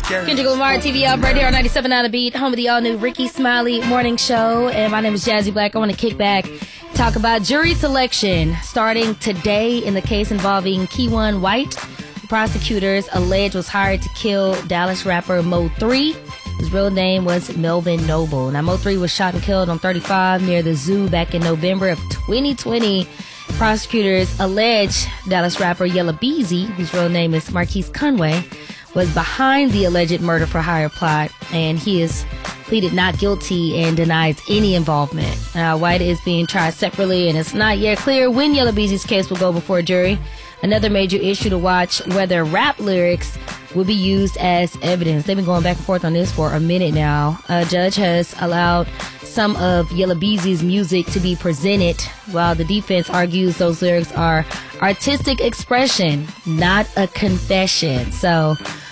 Kendrick Lamar, TV up right here on 97.9 The Beat, home of the all-new Ricky Smiley Morning Show. And my name is Jazzy Black. I want to kick back, talk about jury selection starting today in the case involving Keyone White. The prosecutors allege was hired to kill Dallas rapper Mo3. His real name was Melvin Noble. Now, Mo3 was shot and killed on 35 near the zoo back in November of 2020. Prosecutors allege Dallas rapper Yella Beezy, whose real name is Marquise Conway, was behind the alleged murder for hire plot, and he has pleaded not guilty and denies any involvement. White is being tried separately, and it's not yet clear when Yella Beezy's case will go before a jury. Another major issue to watch, whether rap lyrics will be used as evidence. They've been going back and forth on this for a minute now. A judge has allowed some of Yella Beezy's music to be presented, while the defense argues those lyrics are artistic expression, not a confession. So